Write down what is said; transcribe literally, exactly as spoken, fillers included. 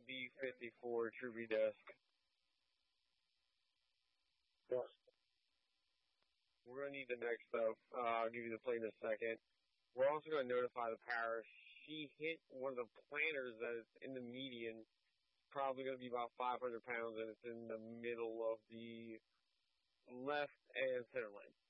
B fifty-four Troopy Desk. Yes. We're going to need the next stuff. Uh, I'll give you the plate in a second. We're also going to notify the parish. She hit one of the planters that is in the median. Probably going to be about five hundred pounds, and it's in the middle of the left and center line.